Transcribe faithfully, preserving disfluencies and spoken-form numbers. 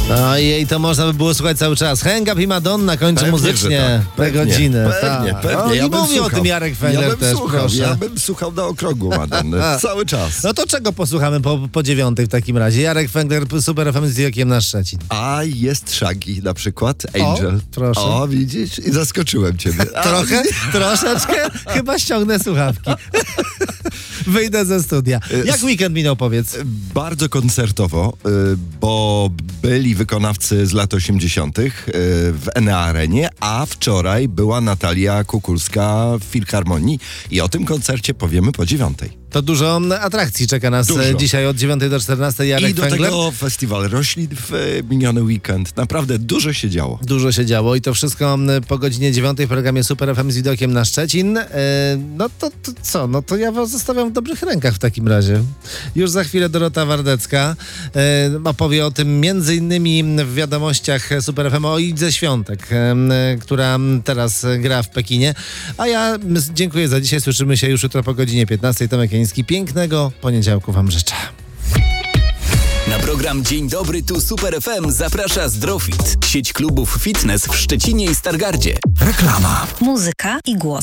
No i jej to można by było słuchać cały czas. Hang Up i Madonna kończy Pewnie, muzycznie tak. tę Pewnie, godzinę. Pewnie, tak. pewnie. No, Ja I bym mówi słuchał. o tym Jarek Węgler ja bym też, słuchał, proszę. Ja bym słuchał na okrągłu Madonny. Cały czas. No to czego posłuchamy po, po dziewiątej w takim razie? Jarek Węgler, Super F M z widokiem na Szczecin. A jest Shaggy na przykład, Angel. O, proszę. O, widzisz? I zaskoczyłem ciebie. A, Trochę, troszeczkę, chyba ściągnę słuchawki. Wyjdę ze studia. Jak weekend minął, powiedz? Bardzo koncertowo, y, bo byli wykonawcy z lat osiemdziesiątych y, w Enea Arenie, a wczoraj była Natalia Kukulska w Filharmonii i o tym koncercie powiemy po dziewiątej. To dużo atrakcji czeka nas Dużo. dzisiaj od dziewiątej do czternastej. Jarek I do Węgler. tego festiwal roślin w e, miniony weekend. Naprawdę dużo się działo. Dużo się działo i to wszystko m, po godzinie dziewiątej w programie Super F M z widokiem na Szczecin. E, no to, to co? No to ja was zostawiam w dobrych rękach w takim razie. Już za chwilę Dorota Wardecka e, opowie o tym między innymi w wiadomościach Super F M o Idze Świątek, e, która teraz gra w Pekinie. A ja m, dziękuję za dzisiaj. Słyszymy się już jutro po godzinie piętnastej. Tomek Janicki. Pięknego poniedziałku wam życzę. Na program Dzień Dobry, tu Super F M zaprasza Zdrofit, sieć klubów fitness w Szczecinie i Stargardzie. Reklama. Muzyka i głos.